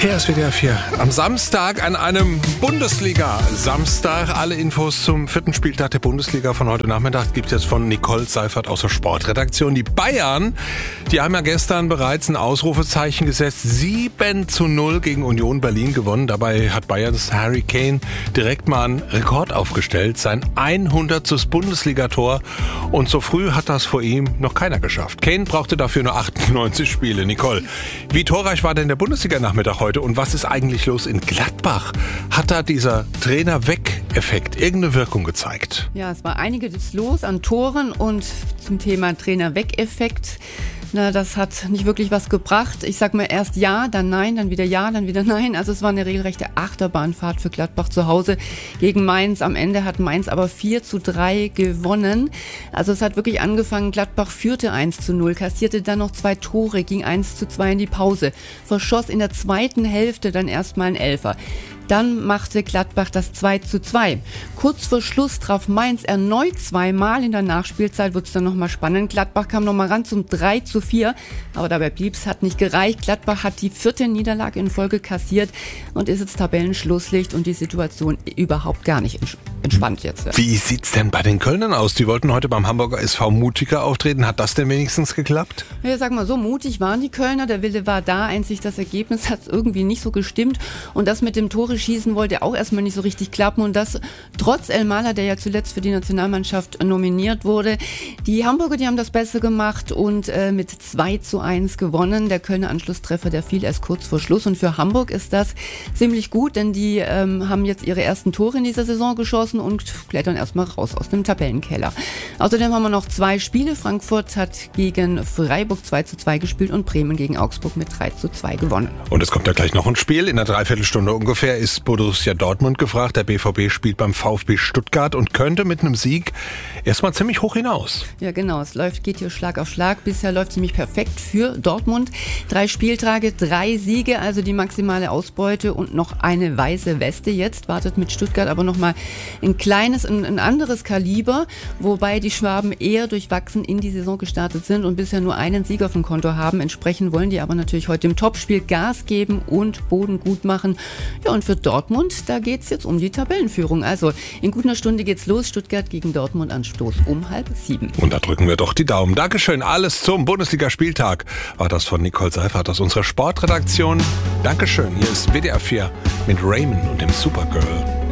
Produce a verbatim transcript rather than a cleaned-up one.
Hier ist W D R vier. Am Samstag an einem Bundesliga-Samstag. Alle Infos zum vierten Spieltag der Bundesliga von heute Nachmittag gibt es jetzt von Nicole Seifert aus der Sportredaktion. Die Bayern, die haben ja gestern bereits ein Ausrufezeichen gesetzt. sieben zu null gegen Union Berlin gewonnen. Dabei hat Bayerns Harry Kane direkt mal einen Rekord aufgestellt. Sein hundertstes Bundesligator. Und so früh hat das vor ihm noch keiner geschafft. Kane brauchte dafür nur achtundneunzig Spiele. Nicole, wie torreich war denn der Bundesliga-Nachmittag heute? Und was ist eigentlich los in Gladbach? Hat da dieser Trainer-Weg-Effekt irgendeine Wirkung gezeigt? Ja, es war einiges los an Toren und zum Thema Trainer-Weg-Effekt. Na, das hat nicht wirklich was gebracht. Ich sag mal erst ja, dann nein, dann wieder ja, dann wieder nein. Also es war eine regelrechte Achterbahnfahrt für Gladbach zu Hause gegen Mainz. Am Ende hat Mainz aber vier zu drei gewonnen. Also es hat wirklich angefangen. Gladbach führte eins zu null, kassierte dann noch zwei Tore, ging eins zu zwei in die Pause, verschoss in der zweiten Hälfte dann erstmal einen Elfer. Dann machte Gladbach das zwei zu zwei. Kurz vor Schluss traf Mainz erneut zweimal. In der Nachspielzeit wurde es dann nochmal spannend. Gladbach kam nochmal ran zum drei zu vier. Aber dabei blieb es, hat nicht gereicht. Gladbach hat die vierte Niederlage in Folge kassiert und ist jetzt Tabellenschlusslicht und die Situation überhaupt gar nicht entspannt jetzt. Ja. Wie sieht's denn bei den Kölnern aus? Die wollten heute beim Hamburger S V mutiger auftreten. Hat das denn wenigstens geklappt? Ja, sag mal, so mutig waren die Kölner. Der Wille war da. Einzig das Ergebnis hat irgendwie nicht so gestimmt. Und das mit dem Tore schießen wollte auch erstmal nicht so richtig klappen und das trotz Elmalah, der ja zuletzt für die Nationalmannschaft nominiert wurde. Die Hamburger, die haben das Beste gemacht und äh, mit zwei zu eins gewonnen. Der Kölner Anschlusstreffer, der fiel erst kurz vor Schluss und für Hamburg ist das ziemlich gut, denn die ähm, haben jetzt ihre ersten Tore in dieser Saison geschossen und klettern erstmal raus aus dem Tabellenkeller. Außerdem haben wir noch zwei Spiele. Frankfurt hat gegen Freiburg zwei zu zwei gespielt und Bremen gegen Augsburg mit drei zu zwei gewonnen. Und es kommt ja gleich noch ein Spiel. In einer Dreiviertelstunde ungefähr ist Borussia Dortmund gefragt. Der B V B spielt beim VfB Stuttgart und könnte mit einem Sieg erstmal ziemlich hoch hinaus. Ja, genau. Es läuft, geht hier Schlag auf Schlag. Bisher läuft ziemlich perfekt für Dortmund. Drei Spieltage, drei Siege, also die maximale Ausbeute und noch eine weiße Weste. Jetzt wartet mit Stuttgart aber nochmal ein kleines, ein, ein anderes Kaliber, wobei die Schwaben eher durchwachsen in die Saison gestartet sind und bisher nur einen Sieg auf dem Konto haben. Entsprechend wollen die aber natürlich heute im Topspiel Gas geben und Boden gut machen. Ja, und für Dortmund, da geht's jetzt um die Tabellenführung. Also in guter Stunde geht's los. Stuttgart gegen Dortmund Anstoß um halb sieben. Und da drücken wir doch die Daumen. Dankeschön. Alles zum Bundesligaspieltag war das von Nicole Seifert aus unserer Sportredaktion. Dankeschön. Hier ist W D R vier mit Raymond und dem Supergirl.